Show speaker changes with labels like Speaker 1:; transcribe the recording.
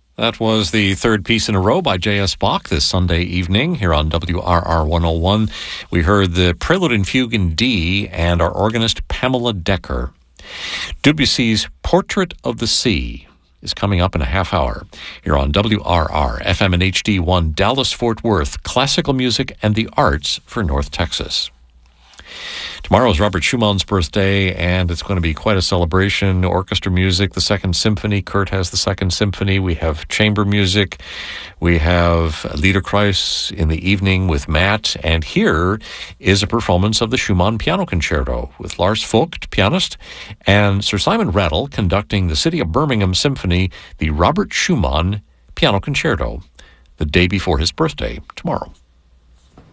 Speaker 1: That was the third piece in a row by J.S. Bach this Sunday evening here on WRR 101. We heard the Prelude and Fugue in D and our organist Pamela Decker. Debussy's Portrait of the Sea is coming up in a half hour here on WRR, FM and HD1, Dallas-Fort Worth, classical music and the arts for North Texas. Tomorrow is Robert Schumann's birthday, and it's going to be quite a celebration. Orchestra music, the Second Symphony. Kurt has the Second Symphony. We have chamber music. We have Liederkreis in the evening with Matt. And here is a performance of the Schumann Piano Concerto with Lars Vogt, pianist, and Sir Simon Rattle conducting the City of Birmingham Symphony, the Robert Schumann Piano Concerto, the day before his birthday, tomorrow.